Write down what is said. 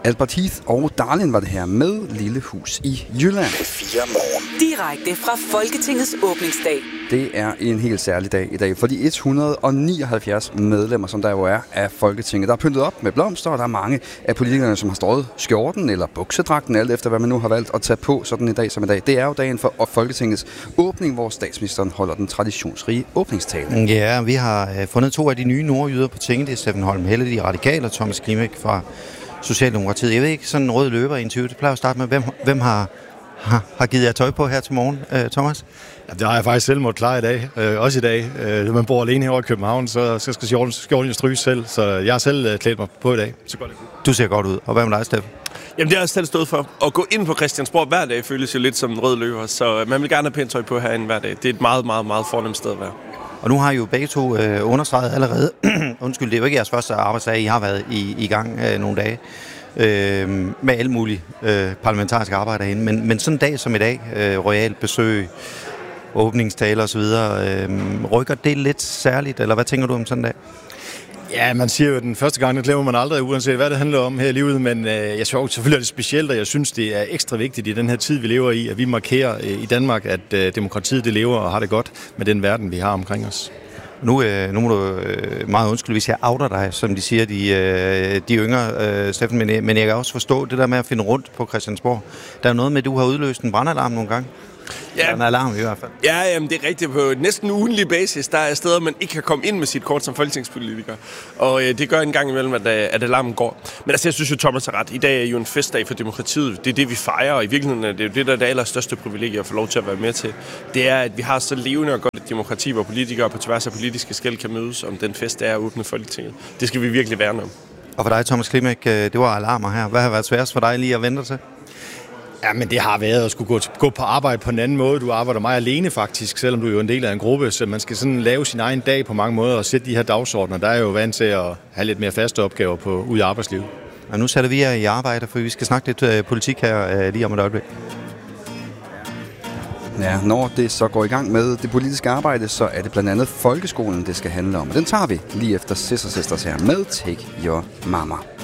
Albert Heath og Darlin var det her med Lille Hus i Jylland. 4 morgen. Direkte fra Folketingets åbningsdag. Det er en helt særlig dag i dag for de 179 medlemmer, som der jo er af Folketinget. Der er pyntet op med blomster, og der er mange af politikerne, som har strøget skjorten eller buksedragten, alt efter hvad man nu har valgt at tage på sådan en dag som i dag. Det er jo dagen for Folketingets åbning, hvor statsministeren holder den traditionsrige åbningstale. Ja, vi har fundet 2 af de nye nordjyder på tinget. Det er Steffen Holm Helle, de radikale, og Thomas Klimek fra Socialdemokratiet. Jeg ved ikke, sådan en rød løber i interview. Det plejer at starte med, hvem har givet jer tøj på her til morgen, Thomas? Ja, det har jeg faktisk selv måttet klare i dag. Også i dag. Når man bor alene herovre i København, så skal skjorten jo stryges selv. Så jeg har selv klædt mig på i dag. Så går det ud. Du ser godt ud. Og hvad med dig, Steffen? Jamen, det har jeg selv stået for. At gå ind på Christiansborg hver dag føles jo lidt som en rød løber. Så man vil gerne have pænt tøj på herinde hver dag. Det er et meget, meget, meget fornemt sted at være. Og nu har I jo begge to understreget allerede. Undskyld, det er jo ikke jeres første arbejdsdag. I har været i gang nogle dage. Med alle mulige parlamentariske arbejder herinde. Men sådan en dag som i dag, royalt besøg, åbningstaler osv., rykker det lidt særligt, eller hvad tænker du om sådan en dag? Ja, man siger jo, at den første gang, det glemmer man aldrig, uanset hvad det handler om her i livet, men jeg synes selvfølgelig er det specielt, og jeg synes, det er ekstra vigtigt i den her tid, vi lever i, at vi markerer i Danmark, at demokratiet det lever og har det godt med den verden, vi har omkring os. Nu må du meget undskylde, hvis jeg outer dig, som de siger, de yngre, Steffen, men jeg kan også forstå det der med at finde rundt på Christiansborg. Der er noget med, at du har udløst en brandalarm nogle gange. Ja. En alarm i hvert fald. Ja, jamen, det er rigtigt. På næsten ugenlig basis, der er steder, man ikke kan komme ind med sit kort som folketingspolitiker. Og det gør en gang imellem, at alarmen går. Men altså, jeg synes jo, Thomas har ret. I dag er jo en festdag for demokratiet. Det er det, vi fejrer, og i virkeligheden er det jo det, der er det allerstørste privilegie at få lov til at være med til. Det er, at vi har så levende og godt et demokrati, hvor politikere på tværs af politiske skel kan mødes om den fest, der er at åbne Folketinget. Det skal vi virkelig værne om. Og for dig, Thomas Klimek, det var alarmer her. Hvad har været sværest for dig lige at vente til? Ja, men det har været at skulle gå på arbejde på en anden måde. Du arbejder meget alene faktisk, selvom du er jo en del af en gruppe, så man skal sådan lave sin egen dag på mange måder og sætte de her dagsordner. Der er jo vant til at have lidt mere faste opgaver ude i arbejdslivet. Og nu sætter vi jer i arbejde, for vi skal snakke lidt politik her lige om et øjeblik. Ja, når det så går i gang med det politiske arbejde, så er det blandt andet folkeskolen, det skal handle om. Og den tager vi lige efter Sisters her med Take Your Mama.